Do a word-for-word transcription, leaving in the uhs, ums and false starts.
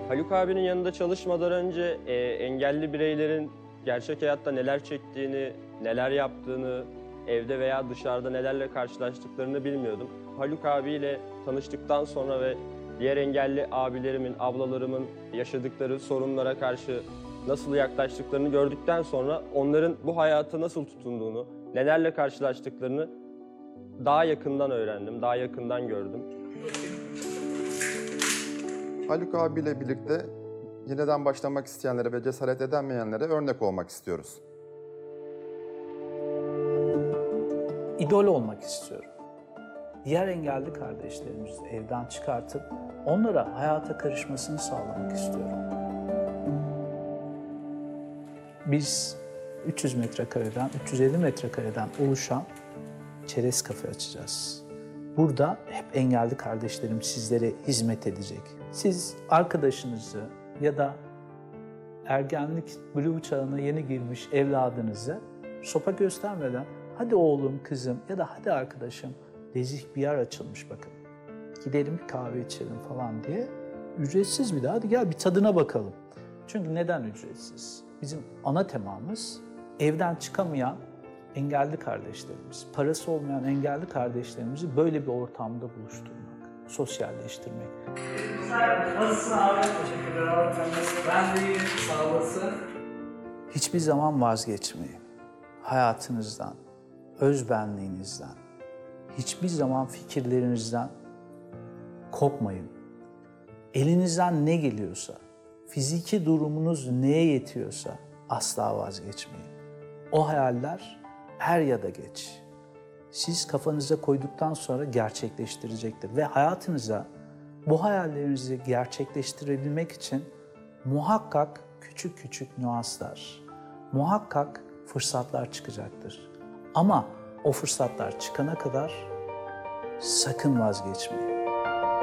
Haluk abinin yanında çalışmadan önce e, engelli bireylerin gerçek hayatta neler çektiğini, neler yaptığını, evde veya dışarıda nelerle karşılaştıklarını bilmiyordum. Haluk abiyle tanıştıktan sonra ve diğer engelli abilerimin, ablalarımın yaşadıkları sorunlara karşı nasıl yaklaştıklarını gördükten sonra onların bu hayata nasıl tutunduğunu, nelerle karşılaştıklarını daha yakından öğrendim, daha yakından gördüm. Haluk abiyle birlikte yeniden başlamak isteyenlere ve cesaret edemeyenlere örnek olmak istiyoruz. İdol olmak istiyorum. Diğer engelli kardeşlerimizi evden çıkartıp onlara hayata karışmasını sağlamak istiyorum. Biz üç yüz metrekareden, üç yüz elli metrekareden oluşan çerez kafe açacağız. Burada hep engelli kardeşlerim sizlere hizmet edecek. Siz arkadaşınızı ya da ergenlik blue çağına yeni girmiş evladınızı sopa göstermeden hadi oğlum, kızım ya da hadi arkadaşım nezih bir yer açılmış bakın. Gidelim bir kahve içelim falan diye. Ücretsiz bir de hadi gel bir tadına bakalım. Çünkü neden ücretsiz? Bizim ana temamız evden çıkamayan engelli kardeşlerimiz, parası olmayan engelli kardeşlerimizi böyle bir ortamda buluşturmak, sosyalleştirmek. Nasılsın abi? Teşekkürler abi. Ben de iyiyim. Sağ olasın. Hiçbir zaman vazgeçmeyin. Hayatınızdan, özbenliğinizden, hiçbir zaman fikirlerinizden kopmayın. Elinizden ne geliyorsa, fiziki durumunuz neye yetiyorsa asla vazgeçmeyin. O hayaller er ya da geç siz kafanıza koyduktan sonra gerçekleştirecektir. Ve hayatınıza bu hayallerinizi gerçekleştirebilmek için muhakkak küçük küçük nüanslar, muhakkak fırsatlar çıkacaktır. Ama o fırsatlar çıkana kadar sakın vazgeçmeyin.